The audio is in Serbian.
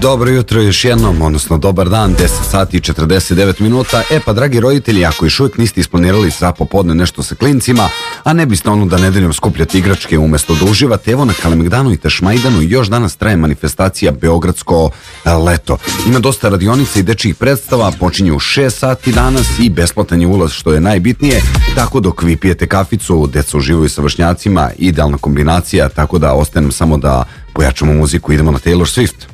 Dobro jutro još jednom, odnosno dobar dan, 10 sati i 49 minuta. Pa dragi roditelji, ako još uvijek niste isplanirali za popodne nešto sa klincima, a ne biste da nedeljom skupljate igračke umjesto da uživate, evo na Kalemegdanu i Tašmajdanu još danas traje manifestacija Beogradsko leto. Ima dosta radionica i dečjih predstava, počinje u 6 sati danas i besplatan je ulaz, što je najbitnije, tako dok vi pijete kaficu, deca uživaju sa vršnjacima, idealna kombinacija, tako da ostaje nam samo da pojačamo muziku, idemo na Taylor Swift.